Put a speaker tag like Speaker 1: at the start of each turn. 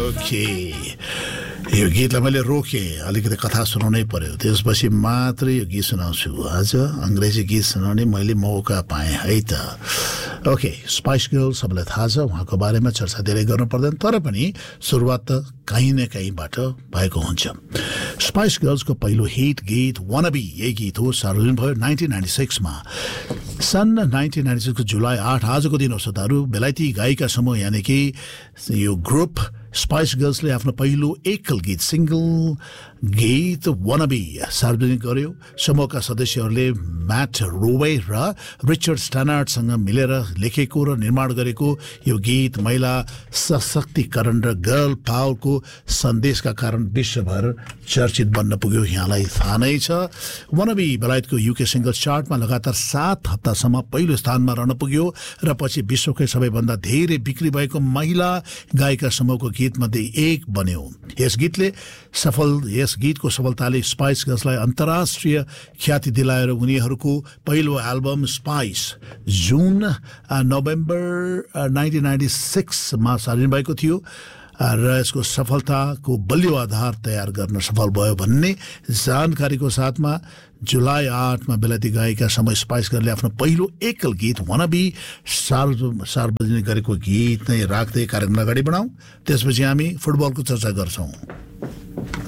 Speaker 1: okay यो गीतलाई मैले रोकेँ अलिकति कथा सुनाउनै पर्यो त्यसपछि मात्रै यो गीत सुनाउँछु आज अङ्ग्रेजी गीत सुनाउने मैले मौका पाएँ है त ओके स्पाइस गर्ल्स सबैलाई थाहा छ उहाँको बारेमा चर्चा धेरै गर्नु पर्दैन तर पनि सुरुवात त कहीँ न कहीँबाट भएको हुन्छ स्पाइस गर्ल्सको पहिलो हिट गीत वानाबी यही गीत हो सार्वजनिक भयो 1996 मा सन् 1996 को जुलाई 8 आजको दिन औषधहरू बेलायती गायिका समूह यानि कि यो ग्रुप स्पाइस गर्ल्सले आफ्नो पहिलो एकल गीत सिंगल गीत वानाबी सार्वजनिक गर्यो समूहका सदस्यहरूले म्याट रोवे र रिचर्ड स्ट्यानार्डसँग मिलेर लेखेको र निर्माण गरेको यो गीत महिला सशक्तिकरण र गर्ल पावरको सन्देशका कारण विश्वभर चर्चित बन्न पुग्यो यहाँलाई थाहा नै छ वानाबी बेलायतको युके सिंगल चार्टमा लगातार 7 हप्तासम्म पहिलो स्थानमा रहन पुग्यो र पछि विश्वकै सबैभन्दा धेरै बिक्री भएको महिला गायिका समूहको गीतमध्ये एक बन्यो यस गीतको सफलताले स्पाइस गर्ल्सलाई अन्तर्राष्ट्रिय ख्याति दिलाएर उनीहरूको पहिलो एल्बम स्पाइस जुन नोभेम्बर 1996 मा सार्वजनिक भएको थियो र यसको सफलताको बलियो आधार तयार गर्न सफल भयो भन्ने जानकारीको साथमा जुलाई 8 मा बेलायती गायिका समय स्पाइस गर्लले आफ्नो पहिलो एकल गीत वानाबी सार्वजनिक गरेको गीत नै राख्दै कार्यक्रम अगाडि बढाउँ त्यसपछि हामी फुटबलको चर्चा गर्छौं